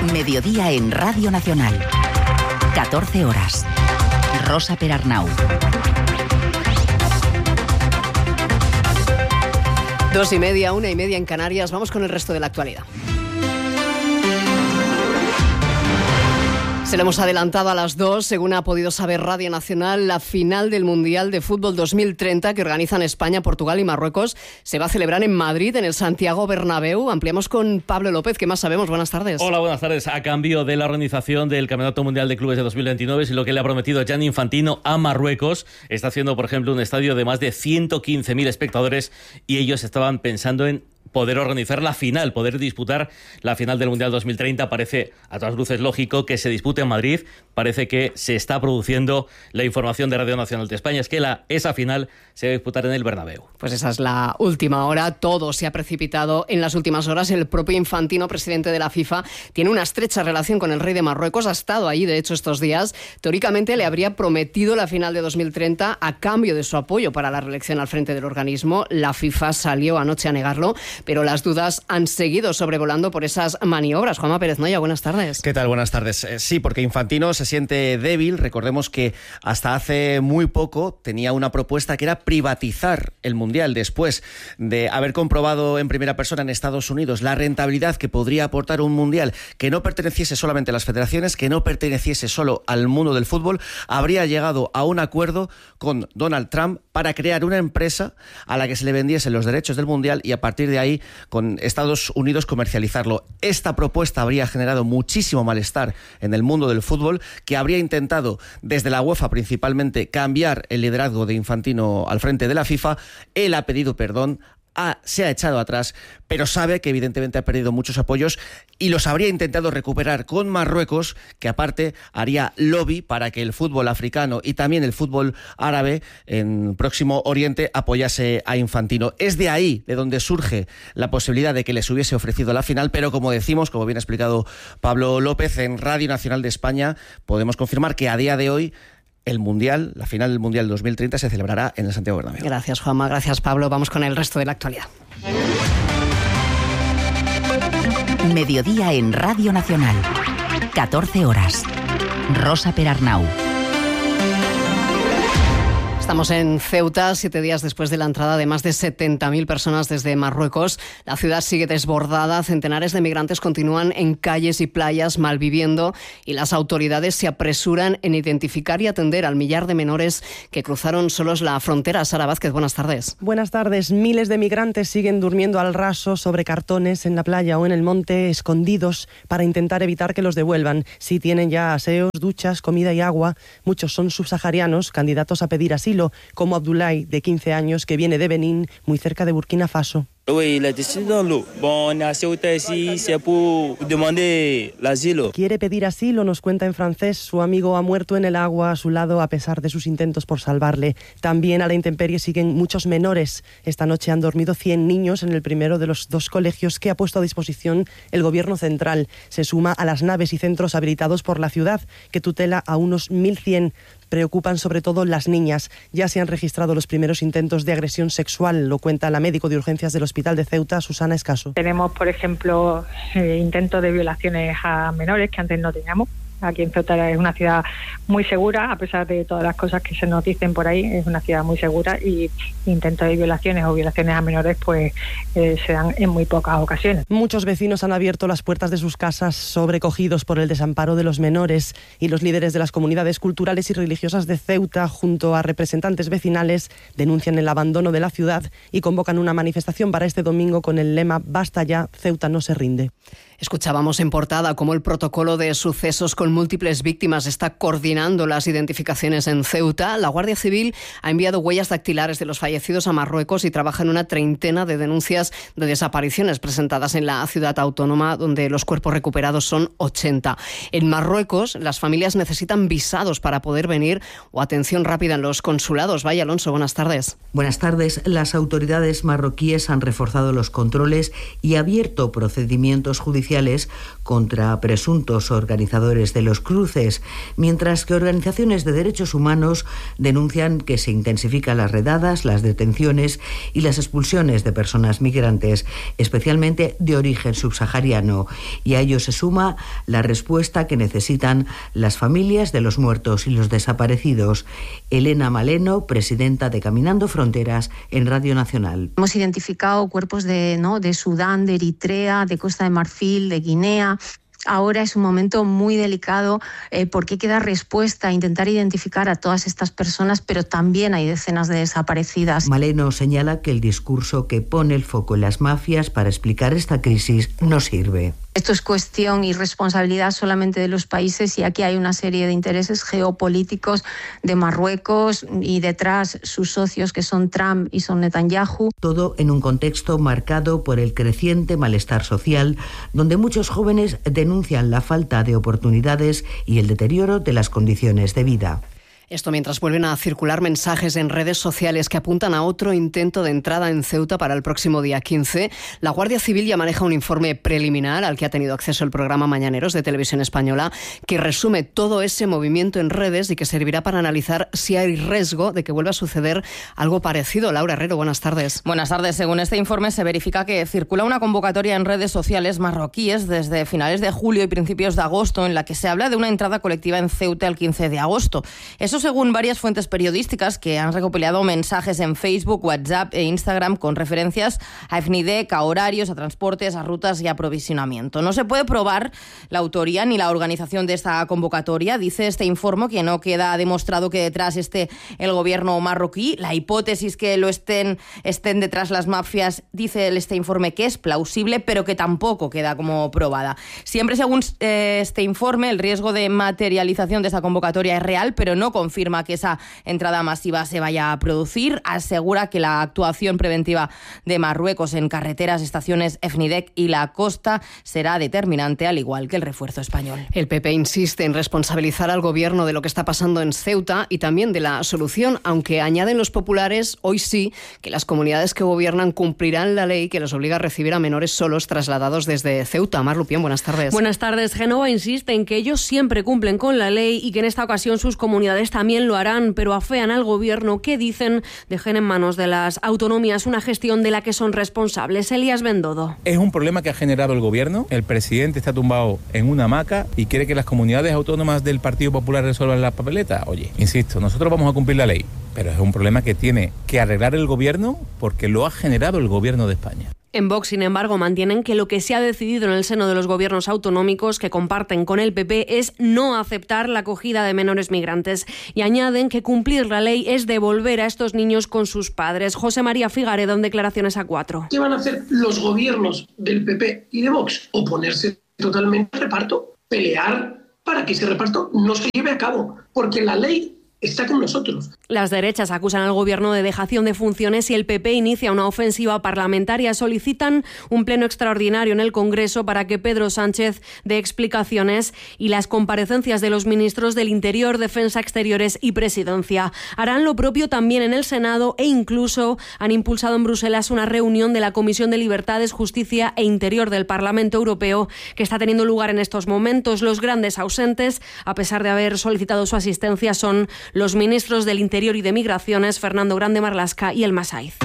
Mediodía en Radio Nacional. 14 horas. Rosa Perarnau. 2:30, 1:30 en Canarias. Vamos con el resto de la actualidad. Se lo hemos adelantado a las 2, según ha podido saber Radio Nacional, la final del Mundial de Fútbol 2030 que organizan España, Portugal y Marruecos se va a celebrar en Madrid, en el Santiago Bernabéu. Ampliamos con Pablo López. ¿Qué más sabemos? Buenas tardes. Hola, buenas tardes. A cambio de la organización del Campeonato Mundial de Clubes de 2029, es lo que le ha prometido Gianni Infantino a Marruecos. Está haciendo, por ejemplo, un estadio de más de 115.000 espectadores y ellos estaban pensando en poder organizar la final, poder disputar la final del Mundial 2030. Parece a todas luces lógico que se dispute en Madrid. Parece que se está produciendo la información de Radio Nacional de España. Es que esa final se va a disputar en el Bernabéu. Pues esa es la última hora. Todo se ha precipitado en las últimas horas. El propio Infantino, presidente de la FIFA, tiene una estrecha relación con el rey de Marruecos. Ha estado ahí, de hecho, estos días. Teóricamente le habría prometido la final de 2030 a cambio de su apoyo para la reelección al frente del organismo. La FIFA salió anoche a negarlo, pero las dudas han seguido sobrevolando por esas maniobras. Juanma Pérez Noya, buenas tardes. ¿Qué tal? Buenas tardes. Sí, porque Infantino se siente débil. Recordemos que hasta hace muy poco tenía una propuesta que era privatizar el Mundial, después de haber comprobado en primera persona en Estados Unidos la rentabilidad que podría aportar un Mundial que no perteneciese solamente a las federaciones, que no perteneciese solo al mundo del fútbol. Habría llegado a un acuerdo con Donald Trump para crear una empresa a la que se le vendiesen los derechos del Mundial y a partir de ahí con Estados Unidos comercializarlo. Esta propuesta habría generado muchísimo malestar en el mundo del fútbol, que habría intentado desde la UEFA principalmente cambiar el liderazgo de Infantino al frente de la FIFA. Él ha pedido perdón, se ha echado atrás, pero sabe que evidentemente ha perdido muchos apoyos y los habría intentado recuperar con Marruecos, que aparte haría lobby para que el fútbol africano y también el fútbol árabe en Próximo Oriente apoyase a Infantino. Es de ahí de donde surge la posibilidad de que les hubiese ofrecido la final, pero como decimos, como bien ha explicado Pablo López, en Radio Nacional de España podemos confirmar que a día de hoy el Mundial, la final del Mundial 2030 se celebrará en el Santiago Bernabéu. Gracias, Juanma. Gracias, Pablo. Vamos con el resto de la actualidad. Mediodía en Radio Nacional. 14 horas. Rosa Perarnau. Estamos en Ceuta, 7 días después de la entrada de más de 70.000 personas desde Marruecos. La ciudad sigue desbordada, centenares de migrantes continúan en calles y playas malviviendo y las autoridades se apresuran en identificar y atender al millar de menores que cruzaron solos la frontera. Sara Vázquez, buenas tardes. Buenas tardes. Miles de migrantes siguen durmiendo al raso sobre cartones en la playa o en el monte, escondidos para intentar evitar que los devuelvan. Si tienen ya aseos, duchas, comida y agua, muchos son subsaharianos, candidatos a pedir asilo, como Abdoulaye, de 15 años, que viene de Benín, muy cerca de Burkina Faso. Quiere pedir asilo, nos cuenta en francés. Su amigo ha muerto en el agua a su lado a pesar de sus intentos por salvarle. También a la intemperie siguen muchos menores. Esta noche han dormido 100 niños en el primero de los 2 colegios que ha puesto a disposición el gobierno central. Se suma a las naves y centros habilitados por la ciudad, que tutela a unos 1.100. Preocupan sobre todo las niñas. Ya se han registrado los primeros intentos de agresión sexual, lo cuenta la médico de urgencias del Hospital de Ceuta, Susana Escaso. Tenemos, por ejemplo, intentos de violaciones a menores que antes no teníamos. Aquí en Ceuta es una ciudad muy segura, a pesar de todas las cosas que se nos dicen por ahí, es una ciudad muy segura y intentos de violaciones o violaciones a menores pues se dan en muy pocas ocasiones. Muchos vecinos han abierto las puertas de sus casas sobrecogidos por el desamparo de los menores y los líderes de las comunidades culturales y religiosas de Ceuta, junto a representantes vecinales, denuncian el abandono de la ciudad y convocan una manifestación para este domingo con el lema «Basta ya, Ceuta no se rinde». Escuchábamos en portada cómo el protocolo de sucesos con múltiples víctimas está coordinando las identificaciones en Ceuta. La Guardia Civil ha enviado huellas dactilares de los fallecidos a Marruecos y trabaja en una treintena de denuncias de desapariciones presentadas en la ciudad autónoma, donde los cuerpos recuperados son 80. En Marruecos, las familias necesitan visados para poder venir o atención rápida en los consulados. Vaya Alonso, buenas tardes. Buenas tardes. Las autoridades marroquíes han reforzado los controles y abierto procedimientos judiciales contra presuntos organizadores de los cruces, mientras que organizaciones de derechos humanos denuncian que se intensifican las redadas, las detenciones y las expulsiones de personas migrantes, especialmente de origen subsahariano, y a ello se suma la respuesta que necesitan las familias de los muertos y los desaparecidos. Elena Maleno, presidenta de Caminando Fronteras en Radio Nacional. Hemos identificado cuerpos de Sudán, de Eritrea, de Costa de Marfil, de Guinea. Ahora es un momento muy delicado porque hay que dar respuesta, intentar identificar a todas estas personas, pero también hay decenas de desaparecidas. Maleno señala que el discurso que pone el foco en las mafias para explicar esta crisis no sirve. Esto es cuestión y responsabilidad solamente de los países, y aquí hay una serie de intereses geopolíticos de Marruecos y detrás sus socios, que son Trump y son Netanyahu. Todo en un contexto marcado por el creciente malestar social, donde muchos jóvenes denuncian la falta de oportunidades y el deterioro de las condiciones de vida. Esto mientras vuelven a circular mensajes en redes sociales que apuntan a otro intento de entrada en Ceuta para el próximo día 15. La Guardia Civil ya maneja un informe preliminar al que ha tenido acceso el programa Mañaneros de Televisión Española, que resume todo ese movimiento en redes y que servirá para analizar si hay riesgo de que vuelva a suceder algo parecido. Laura Herrero, buenas tardes. Buenas tardes. Según este informe, se verifica que circula una convocatoria en redes sociales marroquíes desde finales de julio y principios de agosto, en la que se habla de una entrada colectiva en Ceuta el 15 de agosto. Eso según varias fuentes periodísticas que han recopilado mensajes en Facebook, WhatsApp e Instagram con referencias a FNIDEC, a horarios, a transportes, a rutas y aprovisionamiento. No se puede probar la autoría ni la organización de esta convocatoria. Dice este informe que no queda demostrado que detrás esté el gobierno marroquí. La hipótesis que lo estén detrás las mafias, dice este informe, que es plausible, pero que tampoco queda como probada. Siempre según este informe, el riesgo de materialización de esta convocatoria es real, pero no confirma que esa entrada masiva se vaya a producir. Asegura que la actuación preventiva de Marruecos en carreteras, estaciones FNIDEC y la costa será determinante, al igual que el refuerzo español. El PP insiste en responsabilizar al gobierno de lo que está pasando en Ceuta y también de la solución, aunque añaden los populares, hoy sí, que las comunidades que gobiernan cumplirán la ley que los obliga a recibir a menores solos trasladados desde Ceuta. Mar Lupión, buenas tardes. Buenas tardes. Génova insiste en que ellos siempre cumplen con la ley y que en esta ocasión sus comunidades también lo harán, pero afean al gobierno que dicen dejen en manos de las autonomías una gestión de la que son responsables. Elías Bendodo. Es un problema que ha generado el gobierno. El presidente está tumbado en una hamaca y quiere que las comunidades autónomas del Partido Popular resuelvan la papeleta. Oye, insisto, nosotros vamos a cumplir la ley, pero es un problema que tiene que arreglar el gobierno porque lo ha generado el gobierno de España. En Vox, sin embargo, mantienen que lo que se ha decidido en el seno de los gobiernos autonómicos que comparten con el PP es no aceptar la acogida de menores migrantes y añaden que cumplir la ley es devolver a estos niños con sus padres. José María Figaredo en Declaraciones a 4. ¿Qué van a hacer los gobiernos del PP y de Vox? Oponerse totalmente al reparto, pelear para que ese reparto no se lleve a cabo, porque la ley está con nosotros. Las derechas acusan al gobierno de dejación de funciones y el PP inicia una ofensiva parlamentaria. Solicitan un pleno extraordinario en el Congreso para que Pedro Sánchez dé explicaciones y las comparecencias de los ministros del Interior, Defensa, Exteriores y Presidencia. Harán lo propio también en el Senado e incluso han impulsado en Bruselas una reunión de la Comisión de Libertades, Justicia e Interior del Parlamento Europeo que está teniendo lugar en estos momentos. Los grandes ausentes, a pesar de haber solicitado su asistencia, son los ministros del Interior y de Migraciones, Fernando Grande Marlaska y Elma Saiz.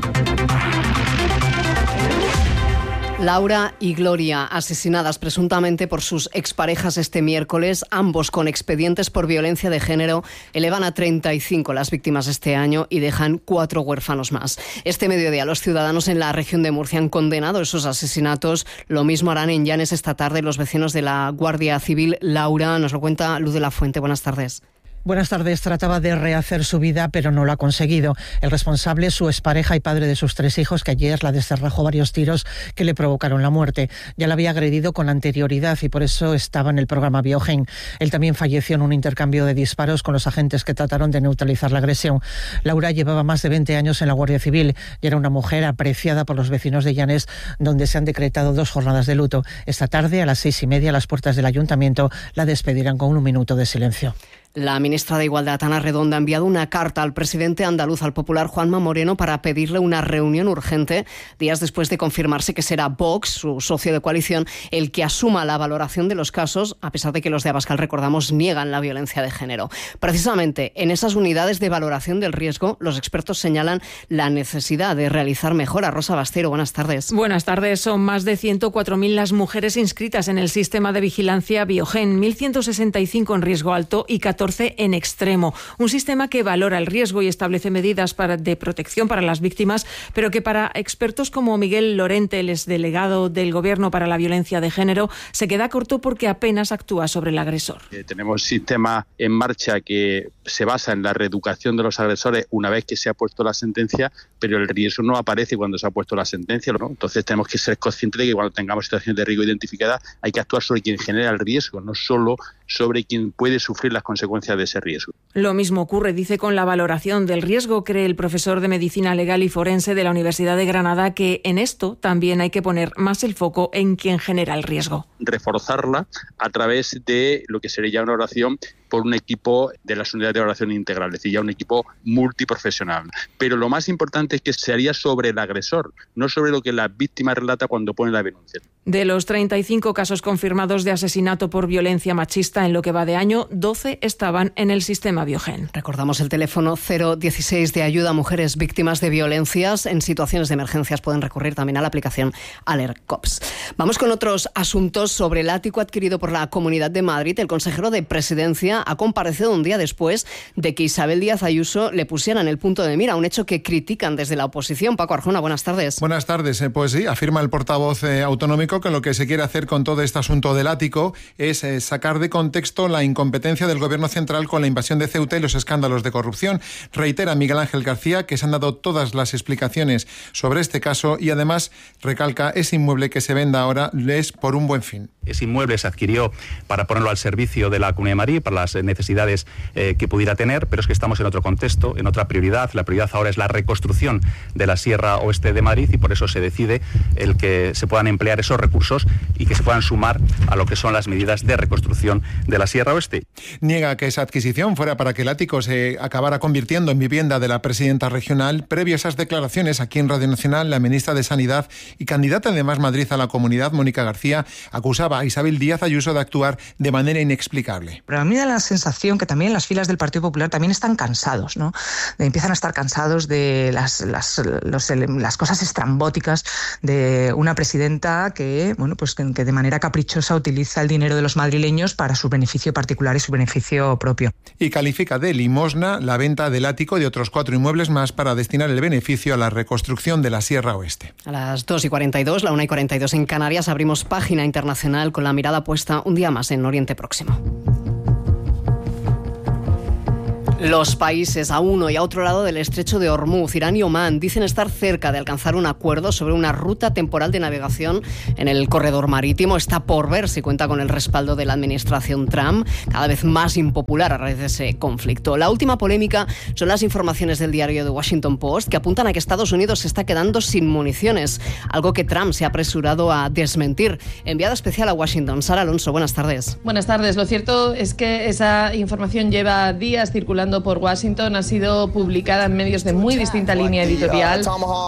Laura y Gloria, asesinadas presuntamente por sus exparejas este miércoles, ambos con expedientes por violencia de género, elevan a 35 las víctimas este año y dejan 4 huérfanos más. Este mediodía los ciudadanos en la región de Murcia han condenado esos asesinatos. Lo mismo harán en Llanes esta tarde los vecinos de la Guardia Civil. Laura, nos lo cuenta Luz de la Fuente. Buenas tardes. Buenas tardes. Trataba de rehacer su vida, pero no lo ha conseguido. El responsable, su expareja y padre de sus 3 hijos, que ayer la descerrajó varios tiros que le provocaron la muerte. Ya la había agredido con anterioridad y por eso estaba en el programa Biogen. Él también falleció en un intercambio de disparos con los agentes que trataron de neutralizar la agresión. Laura llevaba más de 20 años en la Guardia Civil y era una mujer apreciada por los vecinos de Llanes, donde se han decretado 2 jornadas de luto. Esta tarde, a las 6:30, a las puertas del ayuntamiento, la despedirán con 1 minuto de silencio. La ministra de Igualdad, Ana Redondo, ha enviado una carta al presidente andaluz, al popular Juanma Moreno, para pedirle una reunión urgente días después de confirmarse que será Vox, su socio de coalición, el que asuma la valoración de los casos, a pesar de que los de Abascal, recordamos, niegan la violencia de género. Precisamente en esas unidades de valoración del riesgo, los expertos señalan la necesidad de realizar mejoras. Rosa Bastero, buenas tardes. Buenas tardes. Son más de 104.000 las mujeres inscritas en el sistema de vigilancia Biogen, 1.165 en riesgo alto y 14 en extremo. Un sistema que valora el riesgo y establece medidas de protección para las víctimas, pero que para expertos como Miguel Lorente, el exdelegado del Gobierno para la violencia de género, se queda corto porque apenas actúa sobre el agresor. Tenemos un sistema en marcha que se basa en la reeducación de los agresores una vez que se ha puesto la sentencia, pero el riesgo no aparece cuando se ha puesto la sentencia, ¿no? Entonces tenemos que ser conscientes de que cuando tengamos situaciones de riesgo identificadas hay que actuar sobre quien genera el riesgo, no solo sobre quien puede sufrir las consecuencias de ese riesgo. Lo mismo ocurre, dice, con la valoración del riesgo. Cree el profesor de Medicina Legal y Forense de la Universidad de Granada que en esto también hay que poner más el foco en quien genera el riesgo. Reforzarla a través de lo que sería una oración por un equipo de las unidades de valoración integral, es decir, ya un equipo multiprofesional. Pero lo más importante es que se haría sobre el agresor, no sobre lo que la víctima relata cuando pone la denuncia. De los 35 casos confirmados de asesinato por violencia machista en lo que va de año, 12 estaban en el sistema Biogen. Recordamos el teléfono 016 de ayuda a mujeres víctimas de violencias. En situaciones de emergencias pueden recurrir también a la aplicación AlertCops. Vamos con otros asuntos sobre el ático adquirido por la Comunidad de Madrid. El consejero de Presidencia ha comparecido un día después de que Isabel Díaz Ayuso le pusiera en el punto de mira, un hecho que critican desde la oposición. Paco Arjona, buenas tardes. Buenas tardes. Pues sí, afirma el portavoz autonómico que lo que se quiere hacer con todo este asunto del ático es sacar de contexto la incompetencia del Gobierno central con la invasión de Ceuta y los escándalos de corrupción. Reitera Miguel Ángel García que se han dado todas las explicaciones sobre este caso y además recalca ese inmueble que se venda ahora es por un buen fin. Ese inmueble se adquirió para ponerlo al servicio de la Comunidad de Madrid, para las necesidades que pudiera tener, pero es que estamos en otro contexto, en otra prioridad. La prioridad ahora es la reconstrucción de la Sierra Oeste de Madrid y por eso se decide el que se puedan emplear esos recursos y que se puedan sumar a lo que son las medidas de reconstrucción de la Sierra Oeste. Niega que esa adquisición fuera para que el ático se acabara convirtiendo en vivienda de la presidenta regional. Previo a esas declaraciones, aquí en Radio Nacional, la ministra de Sanidad y candidata de Más Madrid a la Comunidad, Mónica García, acusaba a Isabel Díaz Ayuso de actuar de manera inexplicable. Pero a mí me da la sensación que también las filas del Partido Popular también están cansados, ¿no? Empiezan a estar cansados de las cosas estrambóticas de una presidenta que, bueno, pues que de manera caprichosa utiliza el dinero de los madrileños para su beneficio particular y su beneficio propio. Y califica de limosna la venta del ático y de otros 4 inmuebles más para destinar el beneficio a la reconstrucción de la Sierra Oeste. A las 2:42, la 1:42 en Canarias, abrimos página internacional con la mirada puesta un día más en Oriente Próximo. Los países a uno y a otro lado del estrecho de Hormuz, Irán y Omán, dicen estar cerca de alcanzar un acuerdo sobre una ruta temporal de navegación en el corredor marítimo. Está por ver si cuenta con el respaldo de la administración Trump, cada vez más impopular a raíz de ese conflicto. La última polémica son las informaciones del diario The Washington Post que apuntan a que Estados Unidos se está quedando sin municiones, algo que Trump se ha apresurado a desmentir. Enviada especial a Washington, Sara Alonso, buenas tardes. Buenas tardes. Lo cierto es que esa información lleva días circulando por Washington, ha sido publicada en medios de muy distinta línea editorial.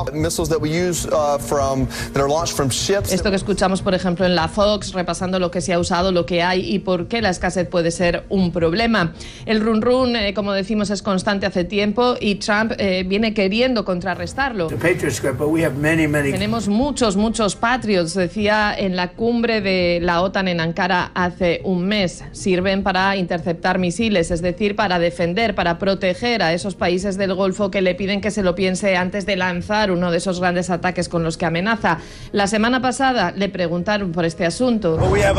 Esto que escuchamos, por ejemplo, en la Fox, repasando lo que se ha usado, lo que hay y por qué la escasez puede ser un problema. El run-run, como decimos, es constante hace tiempo y Trump viene queriendo contrarrestarlo. Tenemos muchos Patriots, decía en la cumbre de la OTAN en Ankara hace un mes. Sirven para interceptar misiles, es decir, para defender, para proteger a esos países del Golfo que le piden que se lo piense antes de lanzar uno de esos grandes ataques con los que amenaza. La semana pasada le preguntaron por este asunto.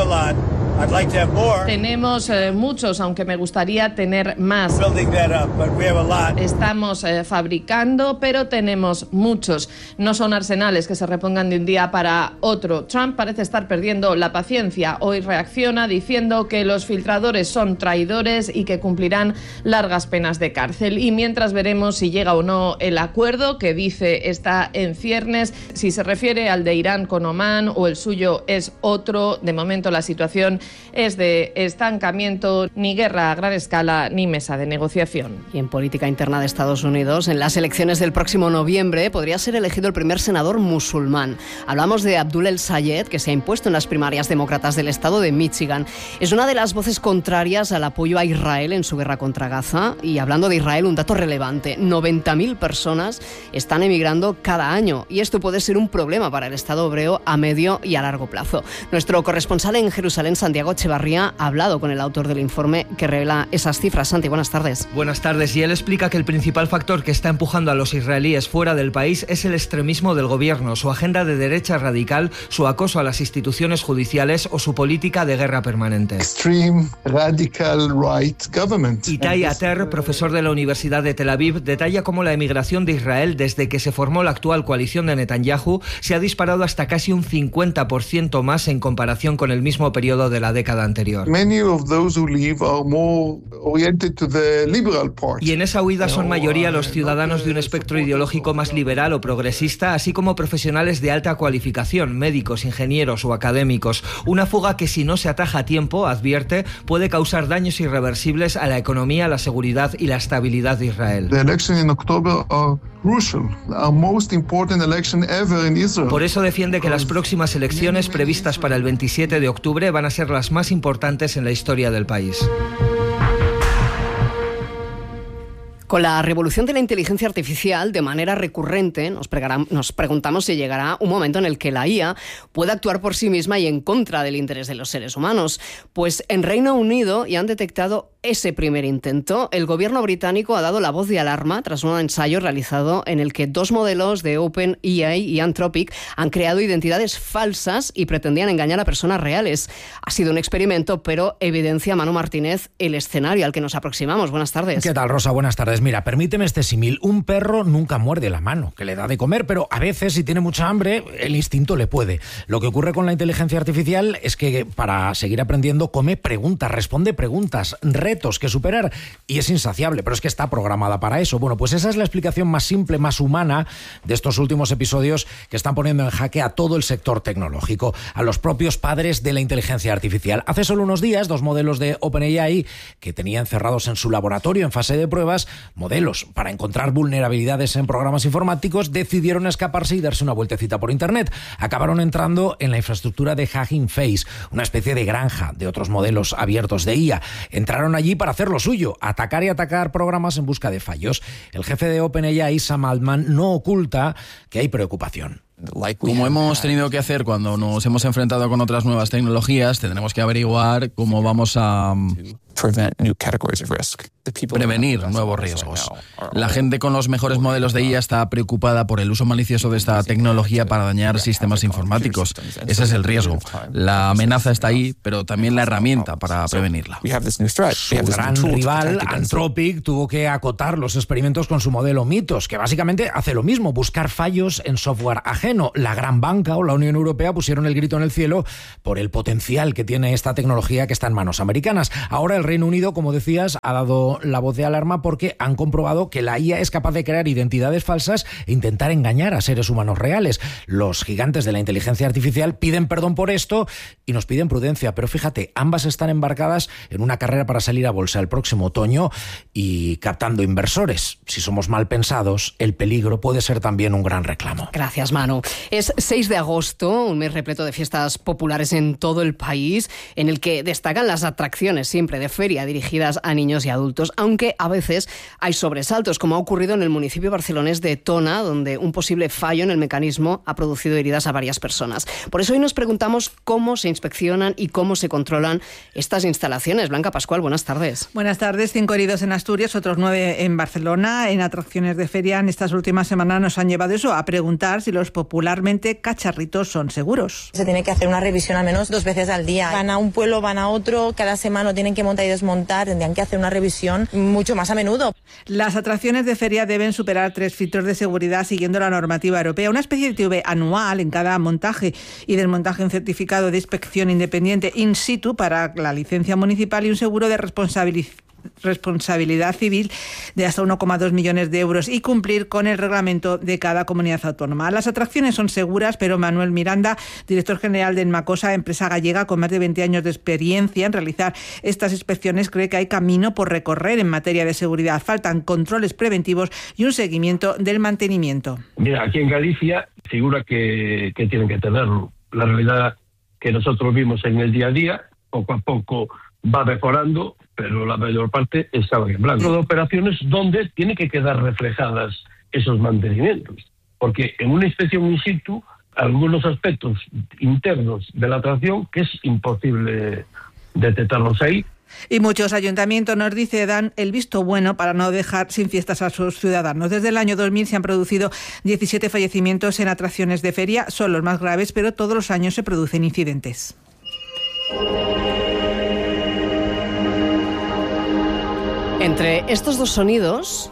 Tenemos muchos, aunque me gustaría tener más. Estamos fabricando, pero tenemos muchos. No son arsenales que se repongan de un día para otro. Trump parece estar perdiendo la paciencia. Hoy reacciona diciendo que los filtradores son traidores y que cumplirán largas penas de cárcel. Y mientras veremos si llega o no el acuerdo que dice está en ciernes, si se refiere al de Irán con Omán o el suyo es otro. De momento la situación es de estancamiento, ni guerra a gran escala, ni mesa de negociación. Y en política interna de Estados Unidos, en las elecciones del próximo noviembre, podría ser elegido el primer senador musulmán. Hablamos de Abdul El Sayed, que se ha impuesto en las primarias demócratas del estado de Michigan. Es una de las voces contrarias al apoyo a Israel en su guerra contra Gaza. Y hablando de Israel, un dato relevante: 90.000 personas están emigrando cada año. Y esto puede ser un problema para el Estado hebreo a medio y a largo plazo. Nuestro corresponsal en Jerusalén, Santiago Echevarría, ha hablado con el autor del informe que revela esas cifras. Santi, buenas tardes. Buenas tardes. Y él explica que el principal factor que está empujando a los israelíes fuera del país es el extremismo del gobierno, su agenda de derecha radical, su acoso a las instituciones judiciales o su política de guerra permanente. Extreme radical right government. Itai Ater, profesor de la Universidad de Tel Aviv, detalla cómo la emigración de Israel desde que se formó la actual coalición de Netanyahu se ha disparado hasta casi un 50% más en comparación con el mismo periodo de la década anterior. Many of those who leave are more oriented to the liberal party. Y en esa huida son mayoría los ciudadanos de un espectro ideológico más liberal o progresista, así como profesionales de alta cualificación, médicos, ingenieros o académicos. Una fuga que, si no se ataja a tiempo, advierte, puede causar daños irreversibles a la economía, la seguridad y la estabilidad de Israel. The election in October are crucial, our most important election ever in Israel. Por eso defiende que las próximas elecciones previstas para el 27 de octubre van a ser las más importantes en la historia del país. Con la revolución de la inteligencia artificial, de manera recurrente, nos preguntamos si llegará un momento en el que la IA pueda actuar por sí misma y en contra del interés de los seres humanos. Pues en Reino Unido ya han detectado ese primer intento. El gobierno británico ha dado la voz de alarma tras un ensayo realizado en el que dos modelos de OpenAI y Anthropic han creado identidades falsas y pretendían engañar a personas reales. Ha sido un experimento, pero evidencia, Manu Martínez, el escenario al que nos aproximamos. Buenas tardes. ¿Qué tal, Rosa? Buenas tardes. Mira, permíteme este símil. Un perro nunca muerde la mano que le da de comer, pero a veces, si tiene mucha hambre, el instinto le puede. Lo que ocurre con la inteligencia artificial es que, para seguir aprendiendo, come preguntas, responde preguntas, retos que superar, y es insaciable, pero es que está programada para eso. Bueno, pues esa es la explicación más simple, más humana de estos últimos episodios que están poniendo en jaque a todo el sector tecnológico, a los propios padres de la inteligencia artificial. Hace solo unos días, dos modelos de OpenAI que tenía encerrados en su laboratorio en fase de pruebas, modelos para encontrar vulnerabilidades en programas informáticos, decidieron escaparse y darse una vueltecita por internet. Acabaron entrando en la infraestructura de Hugging Face, una especie de granja de otros modelos abiertos de IA. Entraron allí para hacer lo suyo, atacar y atacar programas en busca de fallos. El jefe de OpenAI, Sam Altman, no oculta que hay preocupación. Como hemos tenido que hacer cuando nos hemos enfrentado con otras nuevas tecnologías, tendremos que averiguar cómo vamos a prevenir nuevos riesgos. La gente con los mejores modelos de IA está preocupada por el uso malicioso de esta tecnología para dañar sistemas informáticos. Ese es el riesgo. La amenaza está ahí, pero también la herramienta para prevenirla. Su gran rival, Anthropic, tuvo que acotar los experimentos con su modelo Mythos, que básicamente hace lo mismo, buscar fallos en software ajeno. La gran banca o la Unión Europea pusieron el grito en el cielo por el potencial que tiene esta tecnología que está en manos americanas. Ahora el Reino Unido, como decías, ha dado la voz de alarma porque han comprobado que la IA es capaz de crear identidades falsas e intentar engañar a seres humanos reales. Los gigantes de la inteligencia artificial piden perdón por esto y nos piden prudencia, pero fíjate, ambas están embarcadas en una carrera para salir a bolsa el próximo otoño y captando inversores. Si somos mal pensados, el peligro puede ser también un gran reclamo. Gracias, Manu. Es 6 de agosto, un mes repleto de fiestas populares en todo el país, en el que destacan las atracciones siempre de feria dirigidas a niños y adultos, aunque a veces hay sobresaltos, como ha ocurrido en el municipio barcelonés de Tona, donde un posible fallo en el mecanismo ha producido heridas a varias personas. Por eso hoy nos preguntamos cómo se inspeccionan y cómo se controlan estas instalaciones. Blanca Pascual, buenas tardes. Buenas tardes. 5 heridos en Asturias, otros 9 en Barcelona. En atracciones de feria en estas últimas semanas nos han llevado eso, a preguntar si los popularmente cacharritos son seguros. Se tiene que hacer una revisión al menos 2 veces al día. Van a un pueblo, van a otro, cada semana tienen que montar y desmontar, tendrían que hacer una revisión mucho más a menudo. Las atracciones de feria deben superar 3 filtros de seguridad siguiendo la normativa europea, una especie de TV anual en cada montaje y desmontaje, un certificado de inspección independiente in situ para la licencia municipal y un seguro de responsabilidad civil de hasta 1,2 millones de euros y cumplir con el reglamento de cada comunidad autónoma. Las atracciones son seguras, pero Manuel Miranda, director general de Enmacosa, empresa gallega con más de 20 años de experiencia en realizar estas inspecciones, cree que hay camino por recorrer en materia de seguridad. Faltan controles preventivos y un seguimiento del mantenimiento. Mira, aquí en Galicia figura que tienen que tenerlo. La realidad que nosotros vimos en el día a día, poco a poco va mejorando, pero la mayor parte está en blanco. De operaciones donde tienen que quedar reflejadas esos mantenimientos, porque en una inspección in situ, algunos aspectos internos de la atracción que es imposible detectarlos ahí. Y muchos ayuntamientos, nos dice, dan el visto bueno para no dejar sin fiestas a sus ciudadanos. Desde el año 2000 se han producido 17 fallecimientos en atracciones de feria, son los más graves, pero todos los años se producen incidentes. Entre estos dos sonidos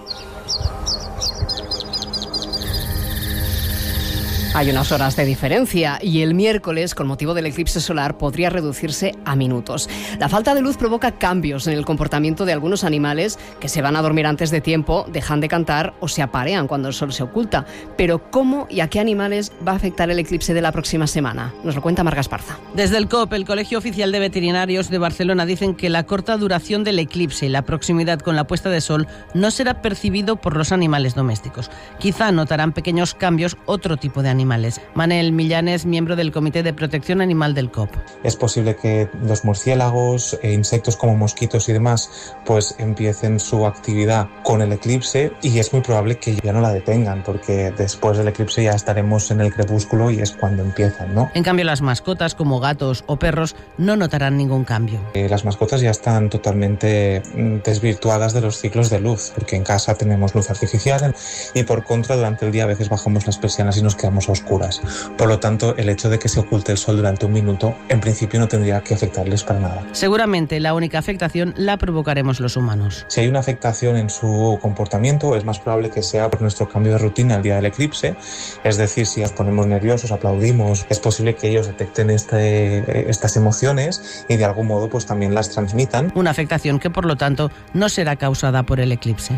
hay unas horas de diferencia y el miércoles, con motivo del eclipse solar, podría reducirse a minutos. La falta de luz provoca cambios en el comportamiento de algunos animales que se van a dormir antes de tiempo, dejan de cantar o se aparean cuando el sol se oculta. Pero ¿cómo y a qué animales va a afectar el eclipse de la próxima semana? Nos lo cuenta Marga Esparza. Desde el COP, el Colegio Oficial de Veterinarios de Barcelona, dicen que la corta duración del eclipse y la proximidad con la puesta de sol no será percibido por los animales domésticos. Quizá notarán pequeños cambios otro tipo de animales. Manel Millanes, miembro del Comité de Protección Animal del COP. Es posible que los murciélagos e insectos como mosquitos y demás pues empiecen su actividad con el eclipse y es muy probable que ya no la detengan porque después del eclipse ya estaremos en el crepúsculo y es cuando empiezan, ¿no? En cambio, las mascotas como gatos o perros no notarán ningún cambio. Las mascotas ya están totalmente desvirtuadas de los ciclos de luz porque en casa tenemos luz artificial y por contra durante el día a veces bajamos las persianas y nos quedamos oscuras. Por lo tanto, el hecho de que se oculte el sol durante un minuto, en principio no tendría que afectarles para nada. Seguramente la única afectación la provocaremos los humanos. Si hay una afectación en su comportamiento, es más probable que sea por nuestro cambio de rutina el día del eclipse. Es decir, si nos ponemos nerviosos, aplaudimos, es posible que ellos detecten estas emociones y de algún modo pues también las transmitan. Una afectación que por lo tanto no será causada por el eclipse.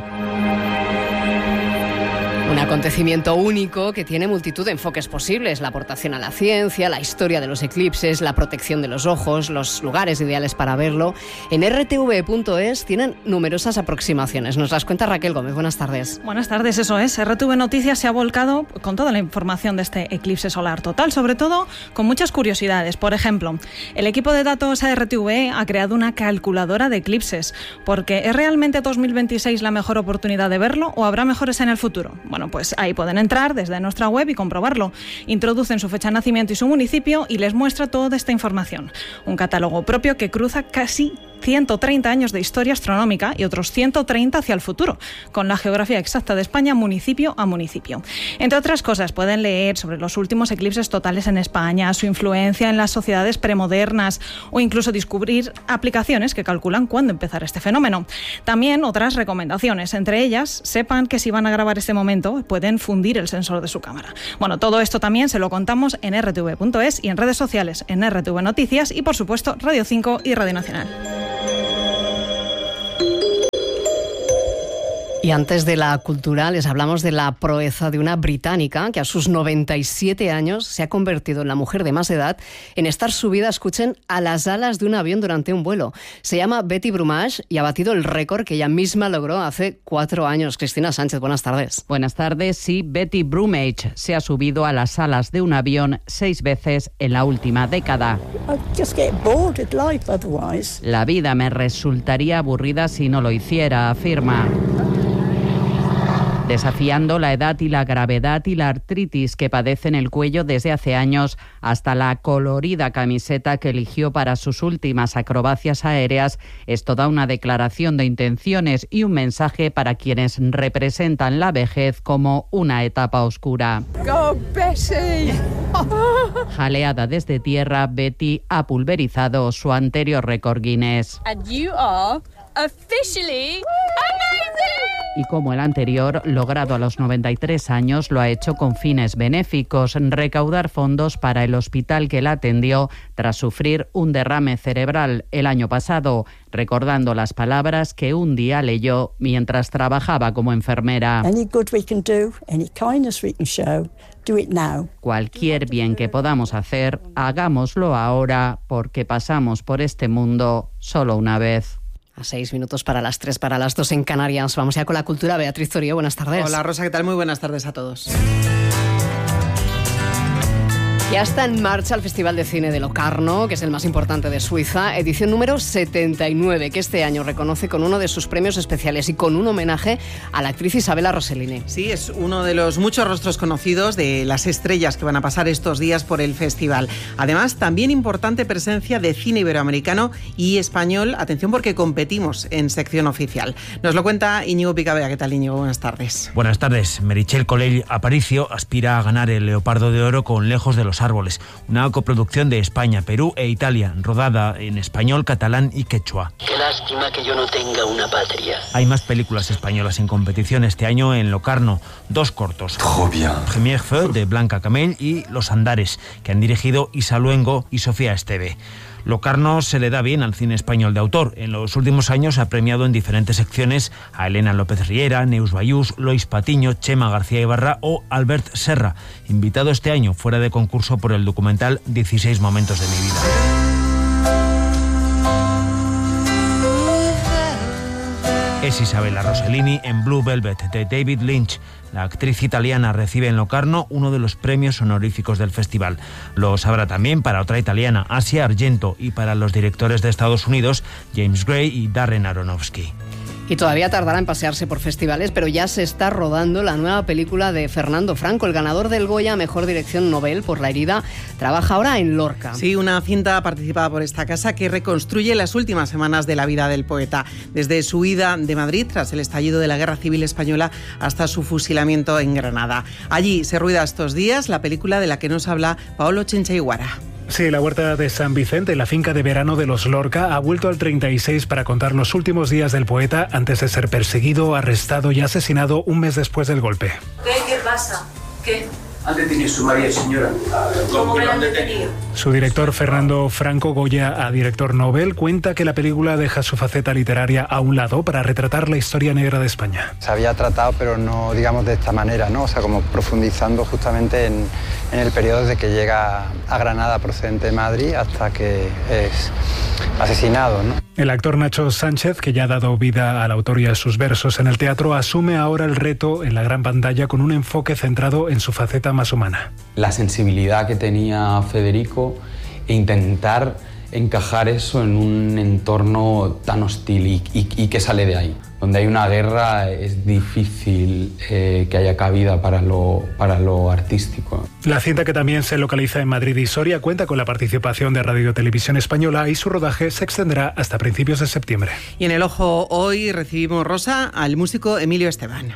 Un acontecimiento único que tiene multitud de enfoques posibles: la aportación a la ciencia, la historia de los eclipses, la protección de los ojos, los lugares ideales para verlo. En rtv.es tienen numerosas aproximaciones. Nos las cuenta Raquel Gómez. Buenas tardes. Buenas tardes, eso es. RTV Noticias se ha volcado con toda la información de este eclipse solar total, sobre todo con muchas curiosidades. Por ejemplo, el equipo de datos RTV ha creado una calculadora de eclipses, porque ¿es realmente 2026 la mejor oportunidad de verlo o habrá mejores en el futuro? Bueno, pues ahí pueden entrar desde nuestra web y comprobarlo. Introducen su fecha de nacimiento y su municipio y les muestra toda esta información. Un catálogo propio que cruza casi 130 años de historia astronómica y otros 130 hacia el futuro, con la geografía exacta de España municipio a municipio. Entre otras cosas, pueden leer sobre los últimos eclipses totales en España, su influencia en las sociedades premodernas o incluso descubrir aplicaciones que calculan cuándo empezar este fenómeno. También otras recomendaciones, entre ellas, sepan que si van a grabar este momento pueden fundir el sensor de su cámara. Bueno, todo esto también se lo contamos en rtv.es y en redes sociales, en RTV Noticias y por supuesto Radio 5 y Radio Nacional. Y antes de la cultura, les hablamos de la proeza de una británica que a sus 97 años se ha convertido en la mujer de más edad en estar subida, escuchen, a las alas de un avión durante un vuelo. Se llama Betty Brumage y ha batido el récord que ella misma logró hace 4 años. Cristina Sánchez, buenas tardes. Buenas tardes. Sí, Betty Brumage se ha subido a las alas de un avión 6 veces en la última década. La vida me resultaría aburrida si no lo hiciera, afirma. Desafiando la edad y la gravedad y la artritis que padece en el cuello desde hace años, hasta la colorida camiseta que eligió para sus últimas acrobacias aéreas, es toda una declaración de intenciones y un mensaje para quienes representan la vejez como una etapa oscura. ¡Go, Betty! Jaleada desde tierra, Betty ha pulverizado su anterior récord Guinness. And you are officially amazing! y como el anterior, logrado a los 93 años, lo ha hecho con fines benéficos, recaudar fondos para el hospital que la atendió tras sufrir un derrame cerebral el año pasado, recordando las palabras que un día leyó mientras trabajaba como enfermera. Cualquier bien que podamos hacer, hagámoslo ahora, porque pasamos por este mundo solo una vez. A 6 minutos para las 3, para las 2 en Canarias. Vamos ya con la cultura. Beatriz Torío, buenas tardes. Hola Rosa, ¿qué tal? Muy buenas tardes a todos. Ya está en marcha el Festival de Cine de Locarno, que es el más importante de Suiza, edición número 79, que este año reconoce con uno de sus premios especiales y con un homenaje a la actriz Isabella Rossellini. Sí, es uno de los muchos rostros conocidos de las estrellas que van a pasar estos días por el festival. Además, también importante presencia de cine iberoamericano y español. Atención porque competimos en sección oficial. Nos lo cuenta Íñigo Picabea. ¿Qué tal, Íñigo? Buenas tardes. Buenas tardes. Meritxell Colell Aparicio aspira a ganar el Leopardo de Oro con Lejos de los Árboles, una coproducción de España, Perú e Italia, rodada en español, catalán y quechua. Qué lástima que yo no tenga una patria. Hay más películas españolas en competición este año en Locarno, 2 cortos. Premier Feu, de Blanca Camell, y Los Andares, que han dirigido Isa Luengo y Sofía Esteve. Locarno se le da bien al cine español de autor. En los últimos años ha premiado en diferentes secciones a Elena López Riera, Neus Bayús, Lois Patiño, Chema García Ibarra o Albert Serra, invitado este año fuera de concurso por el documental 16 momentos de mi vida. Es Isabella Rossellini en Blue Velvet, de David Lynch. La actriz italiana recibe en Locarno uno de los premios honoríficos del festival. Los habrá también para otra italiana, Asia Argento, y para los directores de Estados Unidos, James Gray y Darren Aronofsky. Y todavía tardará en pasearse por festivales, pero ya se está rodando la nueva película de Fernando Franco, el ganador del Goya a Mejor Dirección Nobel por La herida. Trabaja ahora en Lorca. Sí, una cinta participada por esta casa que reconstruye las últimas semanas de la vida del poeta, desde su huida de Madrid tras el estallido de la Guerra Civil Española hasta su fusilamiento en Granada. Allí se rueda estos días la película de la que nos habla Paolo Chincha-Iguara. Sí, la huerta de San Vicente, la finca de verano de los Lorca, ha vuelto al 36 para contar los últimos días del poeta antes de ser perseguido, arrestado y asesinado un mes después del golpe. ¿Qué pasa? ¿Qué? Han detenido a su marido, señora. ¿Cómo me lo han detenido? Su director, Fernando Franco, Goya a director Nobel, cuenta que la película deja su faceta literaria a un lado para retratar la historia negra de España. Se había tratado, pero no, digamos, de esta manera, ¿no? O sea, como profundizando justamente en el periodo desde que llega a Granada procedente de Madrid hasta que es asesinado, ¿no? El actor Nacho Sánchez, que ya ha dado vida al autor y a sus versos en el teatro, asume ahora el reto en la gran pantalla con un enfoque centrado en su faceta más humana. La sensibilidad que tenía Federico e intentar encajar eso en un entorno tan hostil y que sale de ahí. Donde hay una guerra es difícil que haya cabida para lo artístico. La cinta, que también se localiza en Madrid y Soria, cuenta con la participación de Radio Televisión Española y su rodaje se extenderá hasta principios de septiembre. Y en El Ojo hoy recibimos, Rosa, al músico Emilio Esteban.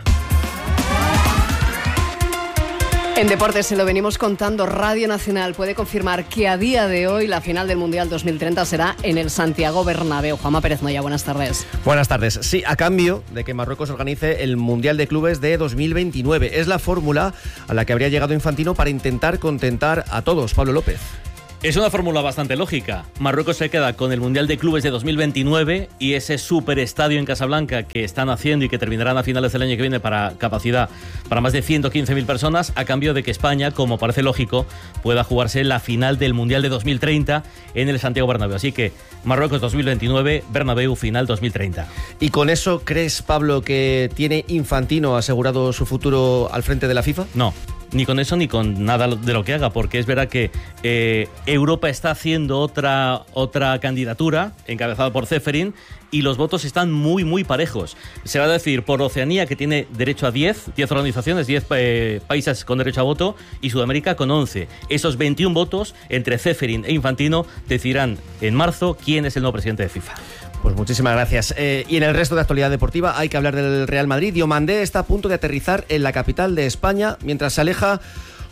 En deportes se lo venimos contando. Radio Nacional puede confirmar que a día de hoy la final del Mundial 2030 será en el Santiago Bernabéu. Juanma Pérez Moya, buenas tardes. Buenas tardes. Sí, a cambio de que Marruecos organice el Mundial de Clubes de 2029. Es la fórmula a la que habría llegado Infantino para intentar contentar a todos. Pablo López. Es una fórmula bastante lógica. Marruecos se queda con el Mundial de Clubes de 2029 y ese superestadio en Casablanca que están haciendo y que terminarán a finales del año que viene para capacidad para más de 115.000 personas, a cambio de que España, como parece lógico, pueda jugarse la final del Mundial de 2030 en el Santiago Bernabéu. Así que Marruecos 2029, Bernabéu final 2030. ¿Y con eso crees, Pablo, que tiene Infantino asegurado su futuro al frente de la FIFA? No. Ni con eso ni con nada de lo que haga, porque es verdad que Europa está haciendo otra candidatura encabezada por Ceferin y los votos están muy, muy parejos. Se va a decir por Oceanía, que tiene derecho a 10 organizaciones, 10 países con derecho a voto, y Sudamérica con 11. Esos 21 votos entre Ceferin e Infantino decidirán en marzo quién es el nuevo presidente de FIFA. Pues muchísimas gracias. Y en el resto de actualidad deportiva hay que hablar del Real Madrid. Diomandé está a punto de aterrizar en la capital de España mientras se aleja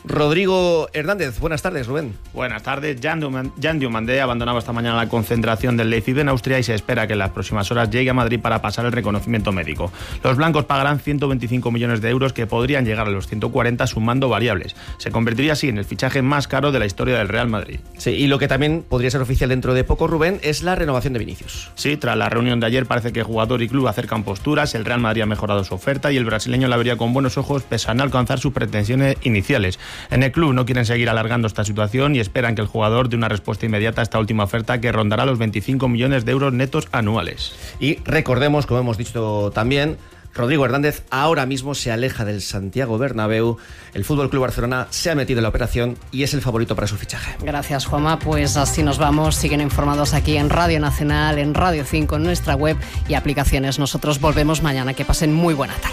Rodrigo Hernández, buenas tardes, Rubén. Buenas tardes. Jan Diomandé abandonaba esta mañana la concentración del Leipzig en Austria y se espera que en las próximas horas llegue a Madrid para pasar el reconocimiento médico. Los blancos pagarán 125 millones de euros que podrían llegar a los 140 sumando variables. Se convertiría así en el fichaje más caro de la historia del Real Madrid. Sí, y lo que también podría ser oficial dentro de poco, Rubén, es la renovación de Vinicius. Sí, tras la reunión de ayer parece que jugador y club acercan posturas, el Real Madrid ha mejorado su oferta y el brasileño la vería con buenos ojos pese a no alcanzar sus pretensiones iniciales. En el club no quieren seguir alargando esta situación y esperan que el jugador dé una respuesta inmediata a esta última oferta que rondará los 25 millones de euros netos anuales. Y recordemos, como hemos dicho también, Rodrigo Hernández ahora mismo se aleja del Santiago Bernabéu. El FC Barcelona se ha metido en la operación y es el favorito para su fichaje. Gracias, Juanma. Pues así nos vamos. Siguen informados aquí en Radio Nacional, en Radio 5, en nuestra web y aplicaciones. Nosotros volvemos mañana. Que pasen muy buena tarde.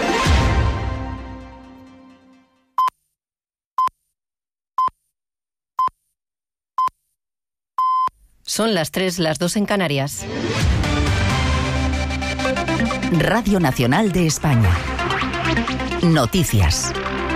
Son las 3, las 2 en Canarias. Radio Nacional de España. Noticias.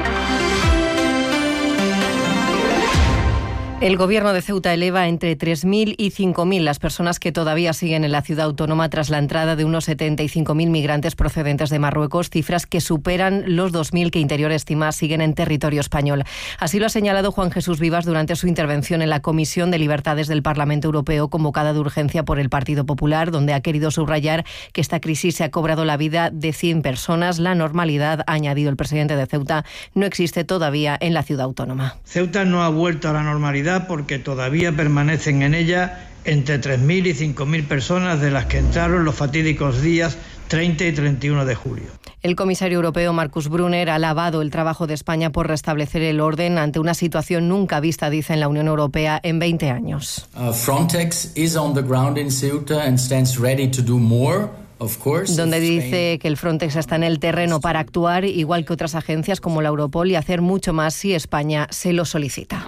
El Gobierno de Ceuta eleva entre 3.000 y 5.000 las personas que todavía siguen en la ciudad autónoma tras la entrada de unos 75.000 migrantes procedentes de Marruecos, cifras que superan los 2.000 que Interior estima siguen en territorio español. Así lo ha señalado Juan Jesús Vivas durante su intervención en la Comisión de Libertades del Parlamento Europeo, convocada de urgencia por el Partido Popular, donde ha querido subrayar que esta crisis se ha cobrado la vida de 100 personas. La normalidad, ha añadido el presidente de Ceuta, no existe todavía en la ciudad autónoma. Ceuta no ha vuelto a la normalidad porque todavía permanecen en ella entre 3.000 y 5.000 personas de las que entraron los fatídicos días 30 y 31 de julio. El comisario europeo Markus Brunner ha alabado el trabajo de España por restablecer el orden ante una situación nunca vista, dice, en la Unión Europea en 20 años. Frontex is on the ground in Ceuta and stands ready to do more. Donde dice que el Frontex está en el terreno para actuar, igual que otras agencias como la Europol, y hacer mucho más si España se lo solicita.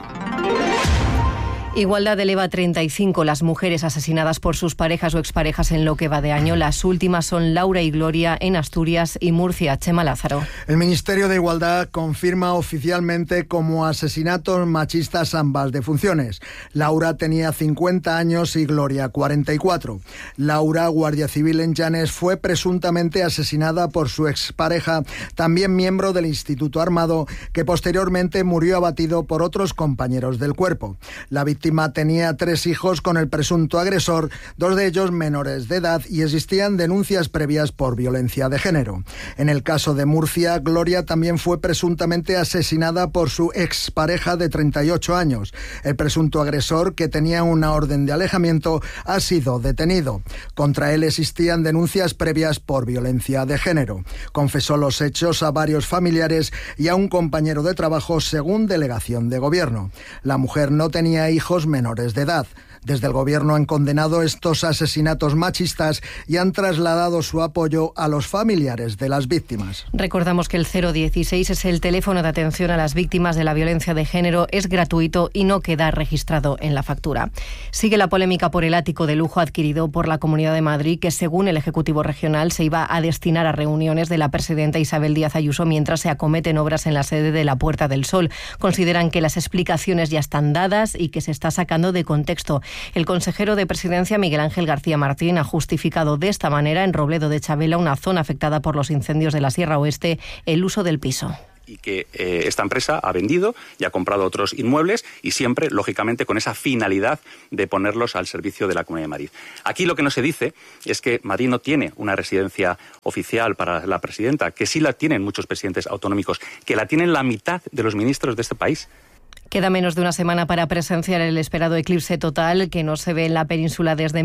Igualdad eleva a 35 las mujeres asesinadas por sus parejas o exparejas en lo que va de año. Las últimas son Laura y Gloria en Asturias y Murcia. Chema Lázaro. El Ministerio de Igualdad confirma oficialmente como asesinatos machistas ambas defunciones. Laura tenía 50 años y Gloria 44. Laura, guardia civil en Llanes, fue presuntamente asesinada por su expareja, también miembro del Instituto Armado, que posteriormente murió abatido por otros compañeros del cuerpo. La víctima tenía 3 hijos con el presunto agresor, 2 de ellos menores de edad, y existían denuncias previas por violencia de género. En el caso de Murcia, Gloria también fue presuntamente asesinada por su expareja de 38 años. El presunto agresor, que tenía una orden de alejamiento, ha sido detenido. Contra él existían denuncias previas por violencia de género. Confesó los hechos a varios familiares y a un compañero de trabajo, según delegación de gobierno. La mujer no tenía hijos menores de edad. Desde el Gobierno han condenado estos asesinatos machistas y han trasladado su apoyo a los familiares de las víctimas. Recordamos que el 016 es el teléfono de atención a las víctimas de la violencia de género, es gratuito y no queda registrado en la factura. Sigue la polémica por el ático de lujo adquirido por la Comunidad de Madrid, que según el Ejecutivo Regional se iba a destinar a reuniones de la presidenta Isabel Díaz Ayuso mientras se acometen obras en la sede de la Puerta del Sol. Consideran que las explicaciones ya están dadas y que se está sacando de contexto. El consejero de Presidencia, Miguel Ángel García Martín, ha justificado de esta manera en Robledo de Chabela, una zona afectada por los incendios de la Sierra Oeste, el uso del piso. Y que esta empresa ha vendido y ha comprado otros inmuebles y siempre, lógicamente, con esa finalidad de ponerlos al servicio de la Comunidad de Madrid. Aquí lo que no se dice es que Madrid no tiene una residencia oficial para la presidenta, que sí la tienen muchos presidentes autonómicos, que la tienen la mitad de los ministros de este país. Queda menos de una semana para presenciar el esperado eclipse total, que no se ve en la península desde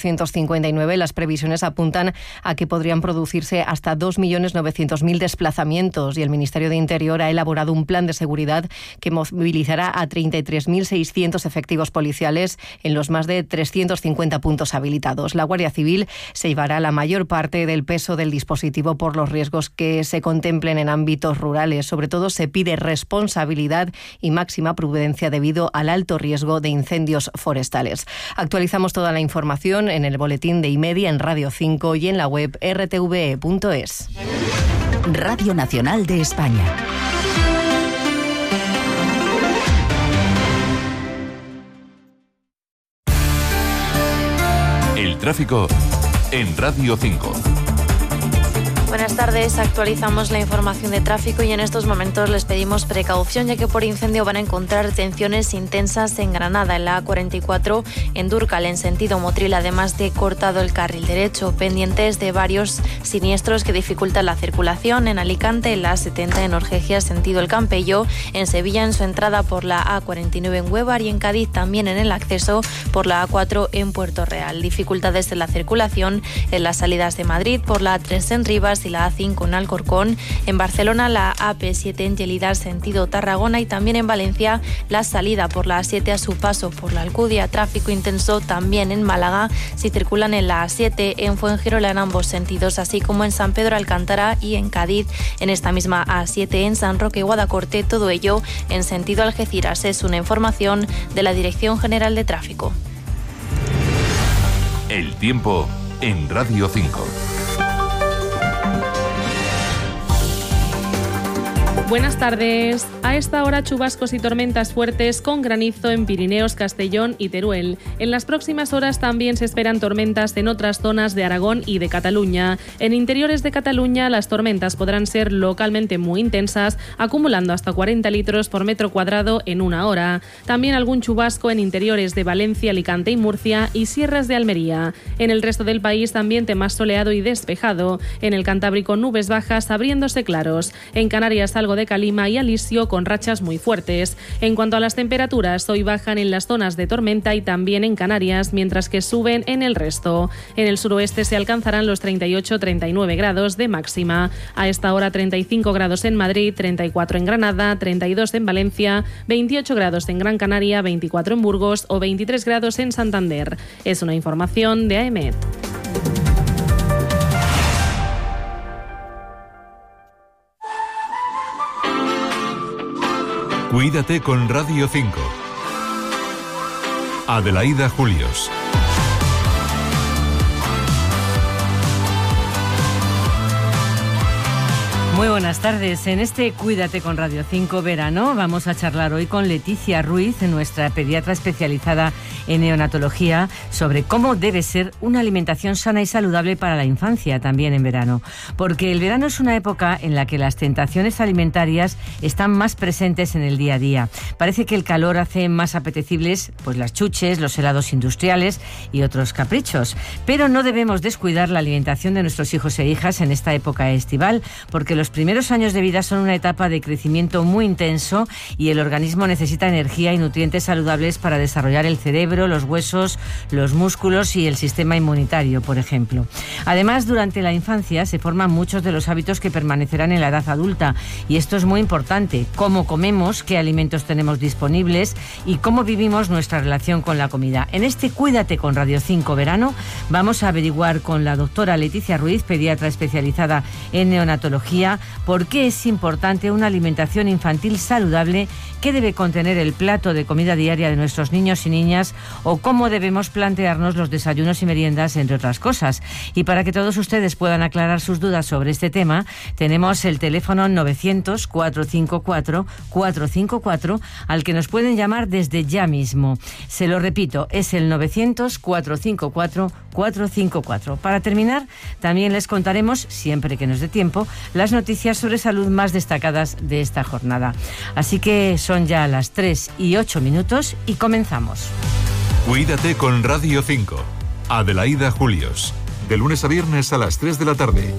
1959. Las previsiones apuntan a que podrían producirse hasta 2.900.000 desplazamientos y el Ministerio de Interior ha elaborado un plan de seguridad que movilizará a 33.600 efectivos policiales en los más de 350 puntos habilitados. La Guardia Civil se llevará la mayor parte del peso del dispositivo por los riesgos que se contemplen en ámbitos rurales. Sobre todo se pide responsabilidad y máxima prudencia debido al alto riesgo de incendios forestales. Actualizamos toda la información en el boletín de iMedia, en Radio 5 y en la web rtve.es. Radio Nacional de España. tráfico en Radio 5. Buenas tardes, actualizamos la información de tráfico y en estos momentos les pedimos precaución ya que por incendio van a encontrar tensiones intensas en Granada, en la A44, en Dúrcal, en sentido Motril, además de cortado el carril derecho, pendientes de varios siniestros que dificultan la circulación en Alicante, en la A70 en Orgegia, sentido El Campello, en Sevilla en su entrada por la A49 en Huévar y en Cádiz también en el acceso por la A4 en Puerto Real. Dificultades en la circulación en las salidas de Madrid por la A3 en Rivas y la A5 en Alcorcón, en Barcelona la AP7 en Lleida sentido Tarragona y también en Valencia la salida por la A7 a su paso por la Alcudia. Tráfico intenso también en Málaga si circulan en la A7 en Fuengirola en ambos sentidos, así como en San Pedro Alcántara y en Cádiz en esta misma A7 en San Roque Guadacorte, todo ello en sentido Algeciras. Es una información de la Dirección General de Tráfico. El tiempo en Radio 5. Buenas tardes. A esta hora chubascos y tormentas fuertes con granizo en Pirineos, Castellón y Teruel. En las próximas horas también se esperan tormentas en otras zonas de Aragón y de Cataluña. En interiores de Cataluña las tormentas podrán ser localmente muy intensas, acumulando hasta 40 litros por metro cuadrado en una hora. También algún chubasco en interiores de Valencia, Alicante y Murcia y sierras de Almería. En el resto del país ambiente más soleado y despejado. En el Cantábrico nubes bajas abriéndose claros. En Canarias algo de calima y alisio con rachas muy fuertes. En cuanto a las temperaturas, hoy bajan en las zonas de tormenta y también en Canarias, mientras que suben en el resto. En el suroeste se alcanzarán los 38-39 grados de máxima. A esta hora 35 grados en Madrid, 34 en Granada, 32 en Valencia, 28 grados en Gran Canaria, 24 en Burgos o 23 grados en Santander. Es una información de AEMET. Cuídate con Radio 5. Adelaida Julios. Muy buenas tardes. En este Cuídate con Radio 5 verano vamos a charlar hoy con Leticia Ruiz, nuestra pediatra especializada en neonatología, sobre cómo debe ser una alimentación sana y saludable para la infancia también en verano. Porque el verano es una época en la que las tentaciones alimentarias están más presentes en el día a día. Parece que el calor hace más apetecibles pues las chuches, los helados industriales y otros caprichos. Pero no debemos descuidar la alimentación de nuestros hijos e hijas en esta época estival, porque los primeros años de vida son una etapa de crecimiento muy intenso y el organismo necesita energía y nutrientes saludables para desarrollar el cerebro, los huesos, los músculos y el sistema inmunitario, por ejemplo. Además, durante la infancia se forman muchos de los hábitos que permanecerán en la edad adulta y esto es muy importante: cómo comemos, qué alimentos tenemos disponibles y cómo vivimos nuestra relación con la comida. En este Cuídate con Radio 5 verano vamos a averiguar con la doctora Leticia Ruiz, pediatra especializada en neonatología, por qué es importante una alimentación infantil saludable, qué debe contener el plato de comida diaria de nuestros niños y niñas o cómo debemos plantearnos los desayunos y meriendas, entre otras cosas. Y para que todos ustedes puedan aclarar sus dudas sobre este tema, tenemos el teléfono 900-454-454 al que nos pueden llamar desde ya mismo. Se lo repito, es el 900-454-454. Para terminar, también les contaremos, siempre que nos dé tiempo, las noticias sobre salud más destacadas de esta jornada. Así que son ya las 3:08 y comenzamos. Cuídate con Radio 5. Adelaida Julios. De lunes a viernes a las 3 de la tarde.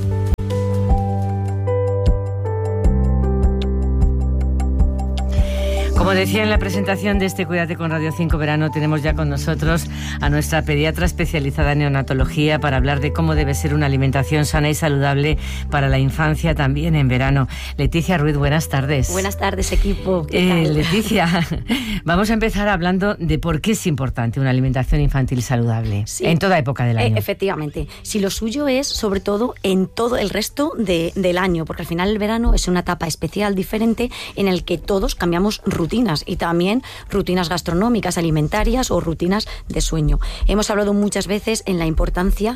Como decía en la presentación de este Cuídate con Radio 5 verano, tenemos ya con nosotros a nuestra pediatra especializada en neonatología para hablar de cómo debe ser una alimentación sana y saludable para la infancia también en verano. Leticia Ruiz, buenas tardes. Buenas tardes, equipo. ¿Qué tal? Leticia, vamos a empezar hablando de por qué es importante una alimentación infantil saludable en toda época del año. Efectivamente. Si lo suyo es, sobre todo, en todo el resto del año, porque al final el verano es una etapa especial, diferente, en el que todos cambiamos rutina. rutinas y también rutinas gastronómicas, alimentarias o rutinas de sueño. Hemos hablado muchas veces en la importancia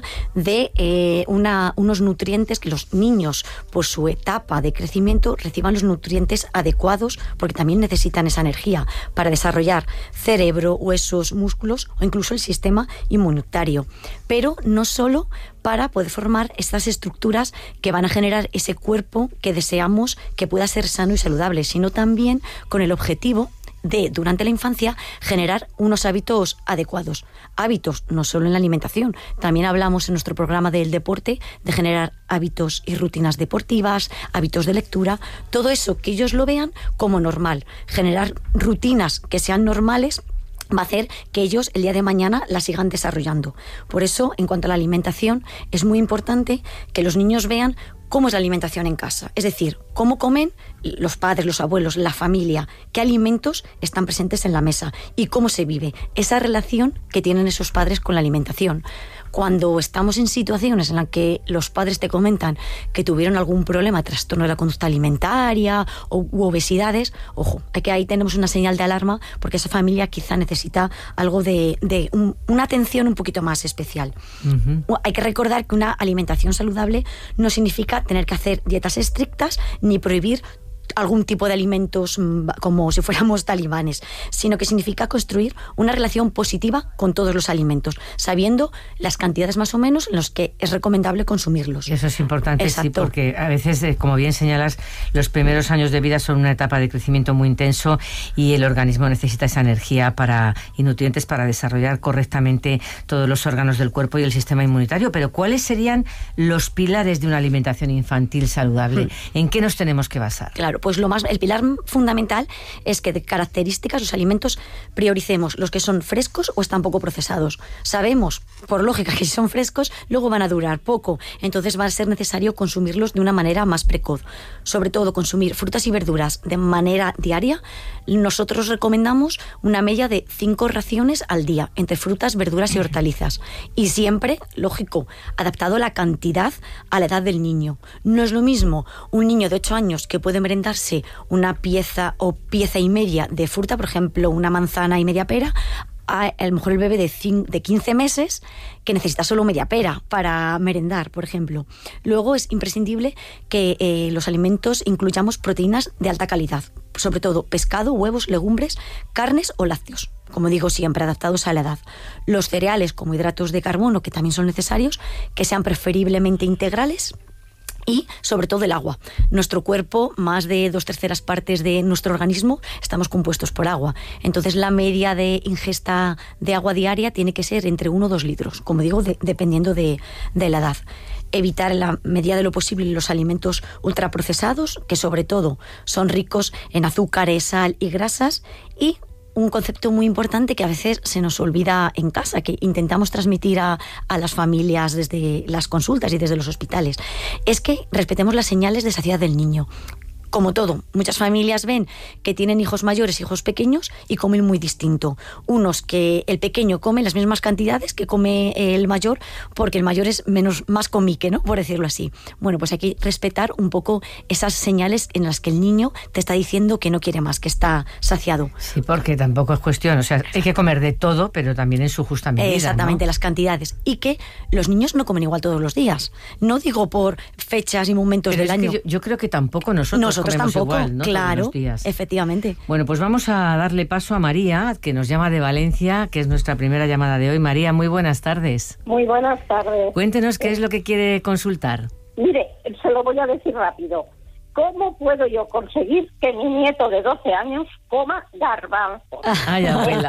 de unos nutrientes, que los niños por su etapa de crecimiento reciban los nutrientes adecuados, porque también necesitan esa energía para desarrollar cerebro, huesos, músculos o incluso el sistema inmunitario. Pero no solo para poder formar estas estructuras que van a generar ese cuerpo que deseamos que pueda ser sano y saludable, sino también con el objetivo de, durante la infancia, generar unos hábitos adecuados. Hábitos no solo en la alimentación, también hablamos en nuestro programa del deporte de generar hábitos y rutinas deportivas, hábitos de lectura, todo eso que ellos lo vean como normal. Generar rutinas que sean normales va a hacer que ellos el día de mañana la sigan desarrollando. Por eso, en cuanto a la alimentación, es muy importante que los niños vean cómo es la alimentación en casa. Es decir, cómo comen los padres, los abuelos, la familia, qué alimentos están presentes en la mesa y cómo se vive esa relación que tienen esos padres con la alimentación. Cuando estamos en situaciones en las que los padres te comentan que tuvieron algún problema, trastorno de la conducta alimentaria u obesidades, ojo, que ahí tenemos una señal de alarma porque esa familia quizá necesita algo de una atención un poquito más especial. Uh-huh. Hay que recordar que una alimentación saludable no significa tener que hacer dietas estrictas ni prohibir algún tipo de alimentos como si fuéramos talibanes, sino que significa construir una relación positiva con todos los alimentos, sabiendo las cantidades más o menos en las que es recomendable consumirlos. Eso es importante, exacto. Sí, porque a veces, como bien señalas, los primeros años de vida son una etapa de crecimiento muy intenso y el organismo necesita esa energía y nutrientes para desarrollar correctamente todos los órganos del cuerpo y el sistema inmunitario. Pero ¿cuáles serían los pilares de una alimentación infantil saludable? ¿En qué nos tenemos que basar? Claro, pues el pilar fundamental es que de características los alimentos prioricemos los que son frescos o están poco procesados. Sabemos, por lógica, que si son frescos luego van a durar poco, entonces va a ser necesario consumirlos de una manera más precoz. Sobre todo consumir frutas y verduras de manera diaria. Nosotros recomendamos una media de 5 raciones al día entre frutas, verduras y hortalizas. Y siempre, lógico, adaptado la cantidad a la edad del niño. No es lo mismo un niño de 8 años que puede merendarse una pieza o pieza y media de fruta, por ejemplo, una manzana y media pera, a lo mejor el bebé de 15 meses que necesita solo media pera para merendar, por ejemplo. Luego es imprescindible que los alimentos incluyamos proteínas de alta calidad, sobre todo pescado, huevos, legumbres, carnes o lácteos, como digo siempre, adaptados a la edad. Los cereales como hidratos de carbono, que también son necesarios, que sean preferiblemente integrales. Y, sobre todo, el agua. Nuestro cuerpo, más de 2/3 partes de nuestro organismo, estamos compuestos por agua. Entonces, la media de ingesta de agua diaria tiene que ser entre 1 o 2 litros, como digo, dependiendo de la edad. Evitar en la medida de lo posible los alimentos ultraprocesados, que sobre todo son ricos en azúcares, sal y grasas, y un concepto muy importante que a veces se nos olvida en casa, que intentamos transmitir a las familias desde las consultas y desde los hospitales, es que respetemos las señales de saciedad del niño. Como todo, muchas familias ven que tienen hijos mayores, hijos pequeños y comen muy distinto. Unos que el pequeño come las mismas cantidades que come el mayor, porque el mayor es más comique, ¿no? Por decirlo así. Bueno, pues hay que respetar un poco esas señales en las que el niño te está diciendo que no quiere más, que está saciado. Sí, porque tampoco es cuestión, o sea, hay que comer de todo, pero también en su justa medida. Exactamente, ¿no? Las cantidades. Y que los niños no comen igual todos los días. No digo por fechas y momentos pero del año. Que yo creo que tampoco nosotros tampoco, igual, ¿no? Claro, efectivamente. Bueno, pues vamos a darle paso a María, que nos llama de Valencia, que es nuestra primera llamada de hoy. María, muy buenas tardes. Muy buenas tardes. Cuéntenos qué es lo que quiere consultar. Mire, se lo voy a decir rápido. ¿Cómo puedo yo conseguir que mi nieto de 12 años coma garbanzos? Ay, abuela.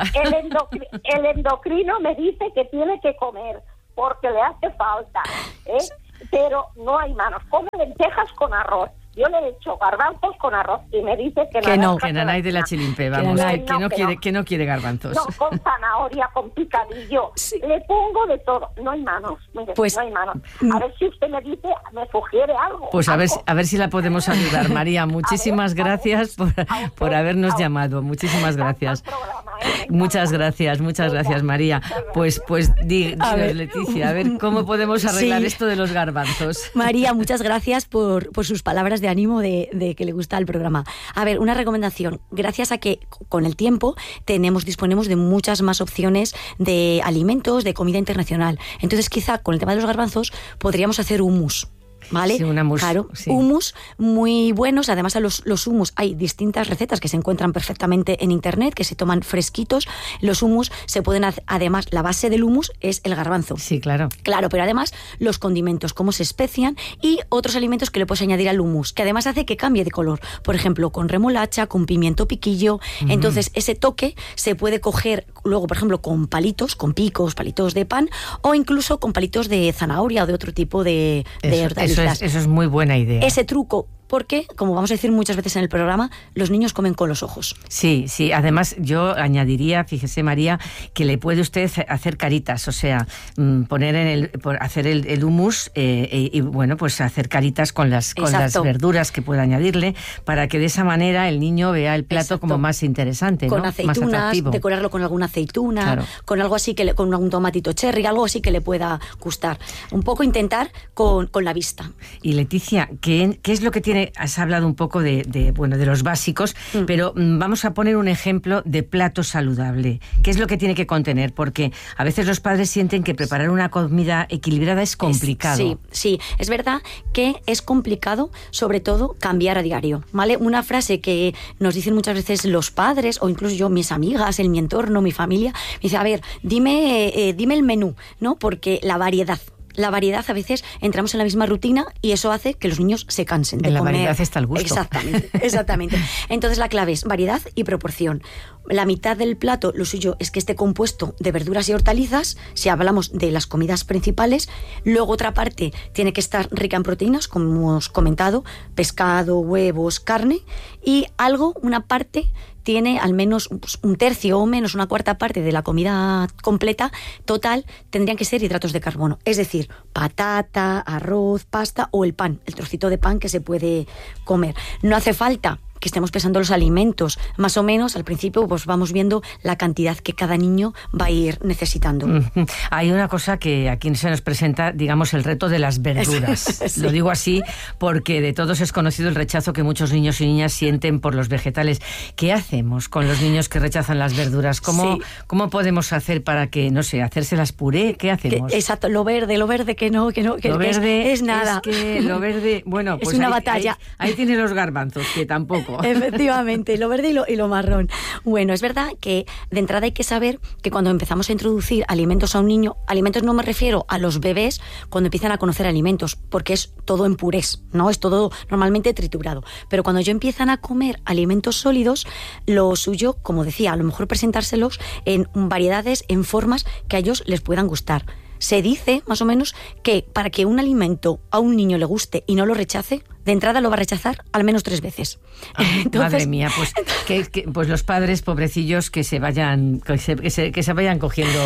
El endocrino me dice que tiene que comer porque le hace falta, pero no hay manos. Come lentejas con arroz. Yo le he hecho garbanzos con arroz y me dice que no. Que nanay de la chilimpe, vamos, que no quiere garbanzos. No, con zanahoria, con picadillo. Sí. Le pongo de todo. No hay manos, mire, pues, no hay manos. A ver si usted me dice, me sugiere algo. Pues a ver si la podemos ayudar, María. Muchísimas gracias por habernos llamado. Muchísimas gracias. Muchas gracias, María. Pues dinos, Leticia, a ver cómo podemos arreglar esto de los garbanzos. María, muchas gracias por sus palabras de de ánimo de que le gusta el programa. A ver, una recomendación. Gracias a que con el tiempo disponemos de muchas más opciones de alimentos, de comida internacional. Entonces, quizá con el tema de los garbanzos podríamos hacer hummus. ¿Vale? Sí, un hummus. Claro, sí. Hummus muy buenos. Además, a los hummus hay distintas recetas que se encuentran perfectamente en internet, que se toman fresquitos. Los hummus se pueden además, la base del hummus es el garbanzo. Sí, claro. Claro, pero además los condimentos, cómo se especian y otros alimentos que le puedes añadir al hummus, que además hace que cambie de color. Por ejemplo, con remolacha, con pimiento piquillo. Entonces, ese toque se puede coger luego, por ejemplo, con palitos, con picos, palitos de pan, o incluso con palitos de zanahoria o de otro tipo de hortalizas. Eso es muy buena idea. Ese truco, porque, como vamos a decir muchas veces en el programa, los niños comen con los ojos. Sí, sí. Además, yo añadiría, fíjese, María, que le puede usted hacer caritas, o sea, poner hacer el hummus y bueno, pues hacer caritas con las verduras que pueda añadirle, para que de esa manera el niño vea el plato como más interesante, con ¿no? aceitunas, más atractivo. Decorarlo con alguna aceituna, claro. Con algo así con un tomatito cherry, algo así que le pueda gustar. Un poco intentar con la vista. Y Leticia, ¿qué es lo que tiene? Has hablado un poco de los básicos, pero vamos a poner un ejemplo de plato saludable. ¿Qué es lo que tiene que contener? Porque a veces los padres sienten que preparar una comida equilibrada es complicado. Sí, es verdad que es complicado, sobre todo cambiar a diario, ¿vale? Una frase que nos dicen muchas veces los padres, o incluso yo, mis amigas, en mi entorno, mi familia, me dice, a ver, dime el menú, ¿no? Porque la variedad a veces entramos en la misma rutina y eso hace que los niños se cansen de comer. En la variedad está el gusto. Exactamente. Entonces la clave es variedad y proporción. La mitad del plato, lo suyo es que esté compuesto de verduras y hortalizas, si hablamos de las comidas principales. Luego otra parte tiene que estar rica en proteínas, como hemos comentado, pescado, huevos, carne, y una parte tiene al menos un tercio o menos, una cuarta parte de la comida completa total tendrían que ser hidratos de carbono. Es decir, patata, arroz, pasta o el pan, el trocito de pan que se puede comer. No hace falta que estemos pesando los alimentos. Más o menos, al principio, pues vamos viendo la cantidad que cada niño va a ir necesitando. Hay una cosa que aquí se nos presenta, digamos, el reto de las verduras. Sí. Lo digo así porque de todos es conocido el rechazo que muchos niños y niñas sienten por los vegetales. ¿Qué hacemos con los niños que rechazan las verduras? ¿Cómo podemos hacer para que, no sé, hacérselas puré? ¿Qué hacemos? Exacto, lo verde que no, lo verde es nada. Es que lo verde, bueno, pues es una batalla. Ahí tiene los garbanzos, que tampoco. Efectivamente, lo verde y lo marrón. Bueno, es verdad que de entrada hay que saber que cuando empezamos a introducir alimentos a un niño, alimentos no me refiero a los bebés cuando empiezan a conocer alimentos, porque es todo en purés, ¿no? Es todo normalmente triturado. Pero cuando ya empiezan a comer alimentos sólidos, lo suyo, como decía, a lo mejor presentárselos en variedades, en formas que a ellos les puedan gustar. Se dice, más o menos, que para que un alimento a un niño le guste y no lo rechace, de entrada lo va a rechazar al menos 3 veces. Entonces, madre mía, pues los padres pobrecillos que se vayan cogiendo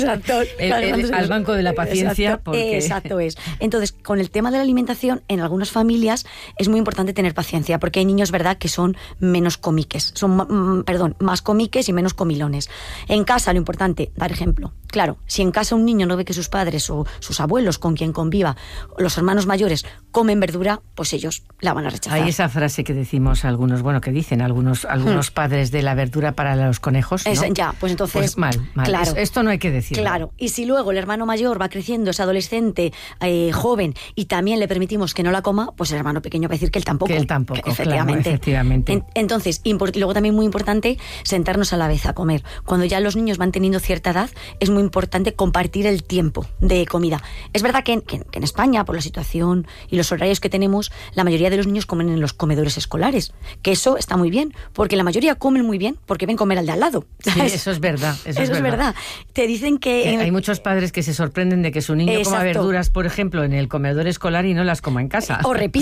al banco de la paciencia. Exacto es. Entonces, con el tema de la alimentación, en algunas familias es muy importante tener paciencia, porque hay niños, verdad, que son menos comiques, más comiques y menos comilones. En casa, lo importante, dar ejemplo. Claro, si en casa un niño no ve que sus padres o sus abuelos con quien conviva, los hermanos mayores, comen verdura, pues ellos la van a rechazar. Hay esa frase que decimos que dicen algunos padres de la verdura para los conejos, ¿no? Ya, pues entonces... Pues mal. Claro, esto no hay que decirlo. Claro, y si luego el hermano mayor va creciendo, es adolescente, joven, y también le permitimos que no la coma, pues el hermano pequeño va a decir que él tampoco. Efectivamente. Claro, Entonces, y luego también muy importante, sentarnos a la vez a comer. Cuando ya los niños van teniendo cierta edad, es muy importante compartir el tiempo de comida. Es verdad que en España, por la situación y los horarios que tenemos, la mayoría de los niños comen en los comedores escolares, que eso está muy bien, porque la mayoría comen muy bien porque ven comer al de al lado. Sí, eso es verdad. Eso es verdad. Te dicen que... Hay muchos padres que se sorprenden de que su niño coma verduras, por ejemplo, en el comedor escolar y no las coma en casa. O repite